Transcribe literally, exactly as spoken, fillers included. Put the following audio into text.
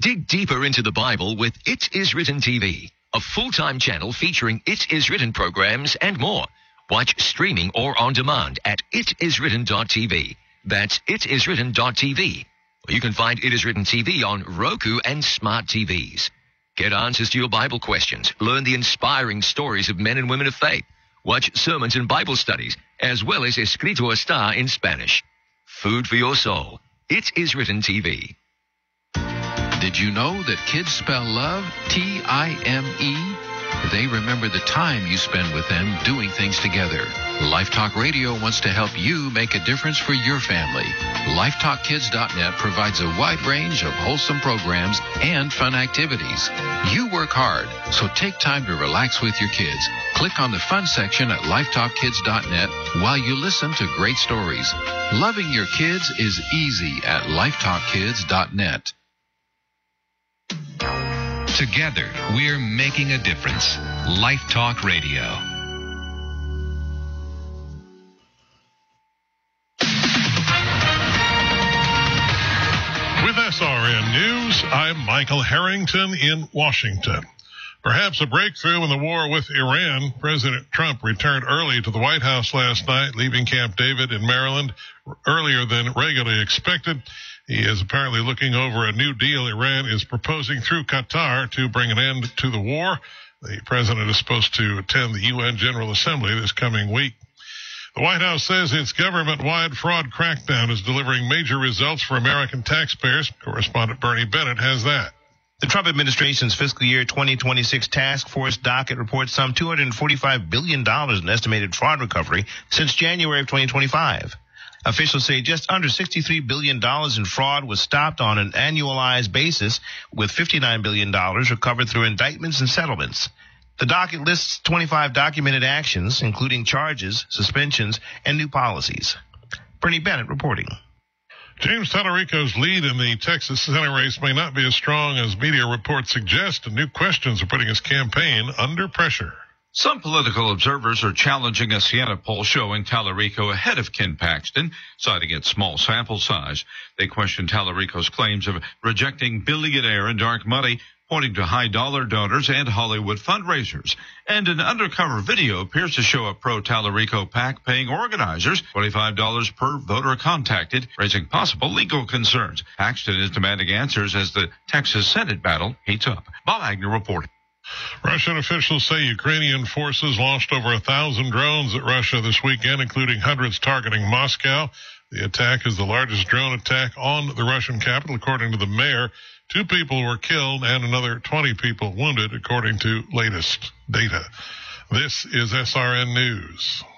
Dig deeper into the Bible with It Is Written T V, a full-time channel featuring It Is Written programs and more. Watch streaming or on demand at it is written dot t v. That's it is written dot t v. You can find It Is Written T V on Roku and smart T Vs. Get answers to your Bible questions. Learn the inspiring stories of men and women of faith. Watch sermons and Bible studies, as well as Escrito Está in Spanish. Food for your soul. It Is Written T V. Did you know that kids spell love T I M E? They remember the time you spend with them doing things together. Life Talk Radio wants to help you make a difference for your family. life talk kids dot net provides a wide range of wholesome programs and fun activities. You work hard, so take time to relax with your kids. Click on the fun section at life talk kids dot net while you listen to great stories. Loving your kids is easy at life talk kids dot net. Together, we're making a difference. Life Talk Radio. With S R N News, I'm Michael Harrington in Washington. Perhaps a breakthrough in the war with Iran. President Trump returned early to the White House last night, leaving Camp David in Maryland earlier than regularly expected. He is apparently looking over a new deal Iran is proposing through Qatar to bring an end to the war. The president is supposed to attend the U N General Assembly this coming week. The White House says its government-wide fraud crackdown is delivering major results for American taxpayers. Correspondent Bernie Bennett has that. The Trump administration's fiscal year twenty twenty-six task force docket reports some two hundred forty-five billion dollars in estimated fraud recovery since January of twenty twenty-five. Officials say just under sixty-three billion dollars in fraud was stopped on an annualized basis, with fifty-nine billion dollars recovered through indictments and settlements. The docket lists twenty-five documented actions, including charges, suspensions, and new policies. Bernie Bennett reporting. James Tallarico's lead in the Texas Senate race may not be as strong as media reports suggest, and new questions are putting his campaign under pressure. Some political observers are challenging a Siena poll showing Tallarico ahead of Ken Paxton, citing its small sample size. They question Tallarico's claims of rejecting billionaire and dark money, pointing to high-dollar donors and Hollywood fundraisers. And an undercover video appears to show a pro-Tallarico PAC paying organizers twenty-five dollars per voter contacted, raising possible legal concerns. Paxton is demanding answers as the Texas Senate battle heats up. Bob Agnew reporting. Russian officials say Ukrainian forces launched over a thousand drones at Russia this weekend, including hundreds targeting Moscow. The attack is the largest drone attack on the Russian capital, according to the mayor. Two people were killed and another twenty people wounded, according to latest data. This is S R N News.